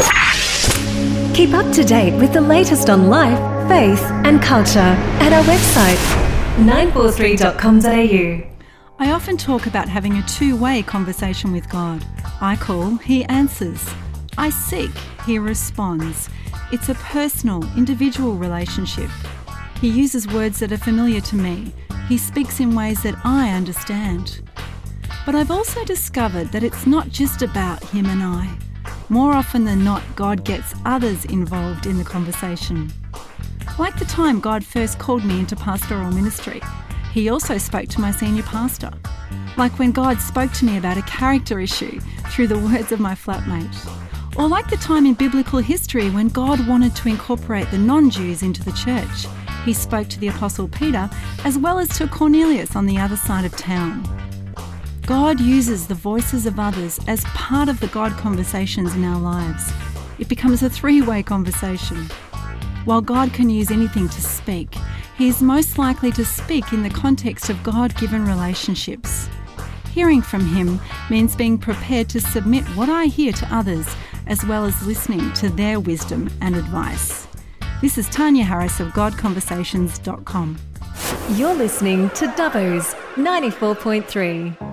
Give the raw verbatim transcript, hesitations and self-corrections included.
Keep up to date with the latest on life, faith and culture at our website, nine four three dot com dot a u. I often talk about having a two-way conversation with God. I call, He answers. I seek, He responds. It's a personal, individual relationship. He uses words that are familiar to me. He speaks in ways that I understand. But I've also discovered that it's not just about Him and I. More often than not, God gets others involved in the conversation. Like the time God first called me into pastoral ministry, He also spoke to my senior pastor. Like when God spoke to me about a character issue through the words of my flatmate. Or like the time in biblical history when God wanted to incorporate the non-Jews into the church. He spoke to the Apostle Peter as well as to Cornelius on the other side of town. God uses the voices of others as part of the God conversations in our lives. It becomes a three-way conversation. While God can use anything to speak, He is most likely to speak in the context of God-given relationships. Hearing from Him means being prepared to submit what I hear to others, as well as listening to their wisdom and advice. This is Tanya Harris of God Conversations dot com. You're listening to Dubbo's ninety-four point three.